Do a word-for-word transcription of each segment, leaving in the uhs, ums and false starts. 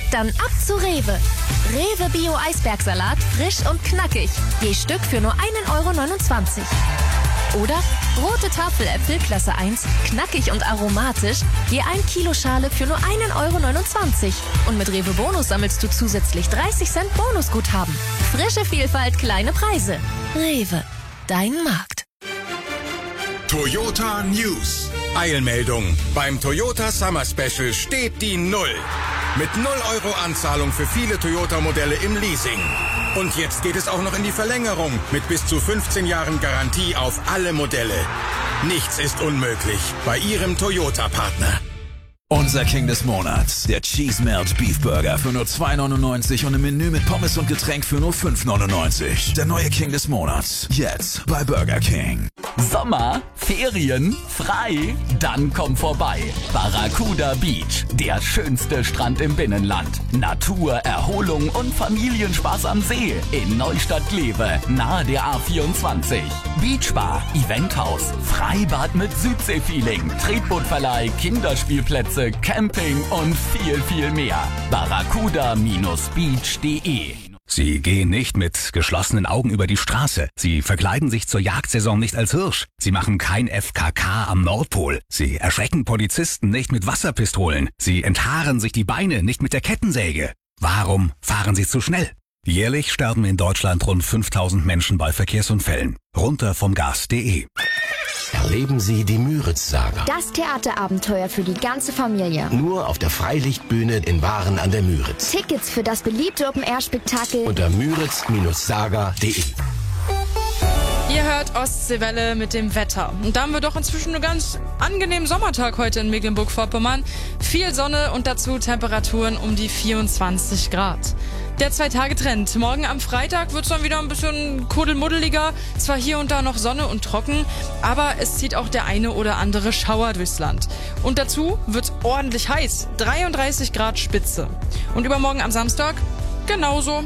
Dann ab zu Rewe. Rewe Bio Eisbergsalat, frisch und knackig. Je Stück für nur ein Euro neunundzwanzig. Oder rote Tafeläpfel Klasse eins, knackig und aromatisch, je ein Kilo Schale für nur ein Euro neunundzwanzig. Und mit Rewe Bonus sammelst du zusätzlich dreißig Cent Bonusguthaben. Frische Vielfalt, kleine Preise. Rewe, dein Markt. Toyota News. Eilmeldung. Beim Toyota Summer Special steht die Null. Mit null Euro Anzahlung für viele Toyota-Modelle im Leasing. Und jetzt geht es auch noch in die Verlängerung mit bis zu fünfzehn Jahren Garantie auf alle Modelle. Nichts ist unmöglich bei Ihrem Toyota-Partner. Unser King des Monats, der Cheese Melt Beef Burger für nur zwei neunundneunzig und im Menü mit Pommes und Getränk für nur fünf neunundneunzig. Der neue King des Monats, jetzt bei Burger King. Sommer, Ferien, frei? Dann komm vorbei. Barracuda Beach, der schönste Strand im Binnenland. Natur, Erholung und Familienspaß am See in Neustadt-Glewe, nahe der A vierundzwanzig. Beachbar, Eventhaus, Freibad mit Südseefeeling, Tretbootverleih, Kinderspielplätze, Camping und viel, viel mehr. barracuda Bindestrich beach punkt de. Sie gehen nicht mit geschlossenen Augen über die Straße. Sie verkleiden sich zur Jagdsaison nicht als Hirsch. Sie machen kein F K K am Nordpol. Sie erschrecken Polizisten nicht mit Wasserpistolen. Sie enthaaren sich die Beine nicht mit der Kettensäge. Warum fahren Sie zu schnell? Jährlich sterben in Deutschland rund fünftausend Menschen bei Verkehrsunfällen. Runter vom Gas punkt de. Erleben Sie die Müritz-Saga. Das Theaterabenteuer für die ganze Familie. Nur auf der Freilichtbühne in Waren an der Müritz. Tickets für das beliebte Open-Air-Spektakel unter müritz Saga punkt de. Ihr hört Ostseewelle mit dem Wetter. Und da haben wir doch inzwischen einen ganz angenehmen Sommertag heute in Mecklenburg-Vorpommern. Viel Sonne und dazu Temperaturen um die vierundzwanzig Grad. Der Zwei-Tage-Trend. Morgen am Freitag wird es dann wieder ein bisschen kuddelmuddeliger. Zwar hier und da noch Sonne und trocken, aber es zieht auch der eine oder andere Schauer durchs Land. Und dazu wird es ordentlich heiß. dreiunddreißig Grad Spitze. Und übermorgen am Samstag genauso.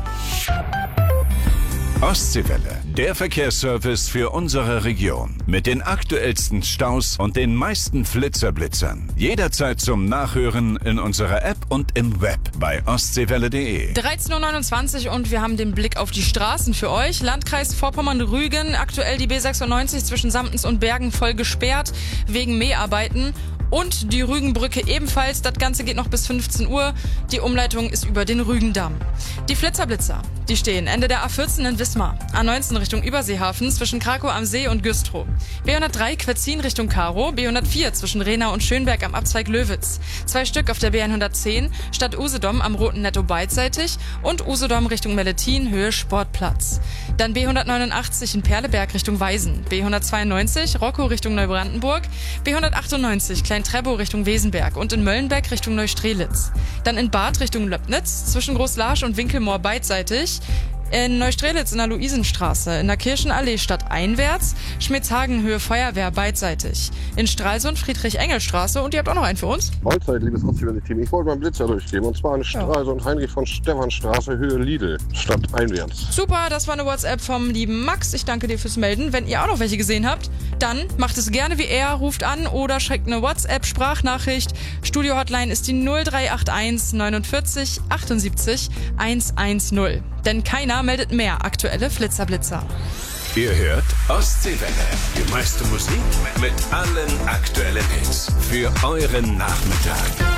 Ostseewelle, der Verkehrsservice für unsere Region. Mit den aktuellsten Staus und den meisten Flitzerblitzern. Jederzeit zum Nachhören in unserer App und im Web bei ostseewelle punkt de. dreizehn Uhr neunundzwanzig und wir haben den Blick auf die Straßen für euch. Landkreis Vorpommern-Rügen, aktuell die B sechsundneunzig zwischen Samtens und Bergen voll gesperrt wegen Mäharbeiten. Und die Rügenbrücke ebenfalls. Das Ganze geht noch bis fünfzehn Uhr. Die Umleitung ist über den Rügendamm. Die Flitzerblitzer, die stehen Ende der A vierzehn in Wismar. A neunzehn Richtung Überseehafen zwischen Krakow am See und Güstrow. B hundertdrei Quetzin Richtung Karo. B hundertvier zwischen Rehna und Schönberg am Abzweig Löwitz. Zwei Stück auf der B hundertzehn Stadt Usedom am Roten Netto beidseitig. Und Usedom Richtung Melletin Höhe Sportplatz. Dann B hundertneunundachtzig in Perleberg Richtung Weisen. B hundertzweiundneunzig Rockow Richtung Neubrandenburg. B hundertachtundneunzig Klein-Trebow Richtung Wesenberg und in Möllenbeck Richtung Neustrelitz. Dann in Bad Richtung Löbnitz, zwischen Großlarsch und Winkelmoor beidseitig. In Neustrelitz in der Luisenstraße, in der Kirchenallee stadteinwärts, Schmitzhagen Höhe Feuerwehr beidseitig. In Stralsund Friedrich-Engel-Straße und ihr habt auch noch einen für uns? Mahlzeit, liebes Ostseewelle-Team. Ich wollte mal einen Blitzer durchgeben und zwar in Stralsund ja. Heinrich von Stephanstraße Höhe Lidl, stadteinwärts. Super, das war eine WhatsApp vom lieben Max. Ich danke dir fürs Melden. Wenn ihr auch noch welche gesehen habt, dann macht es gerne wie er, ruft an oder schickt eine WhatsApp-Sprachnachricht. Studio-Hotline ist die null drei acht eins neunundvierzig achtundsiebzig hundertzehn. Denn keiner meldet mehr aktuelle Flitzerblitzer. Ihr hört Ostseewelle. Die meiste Musik mit allen aktuellen Hits für euren Nachmittag.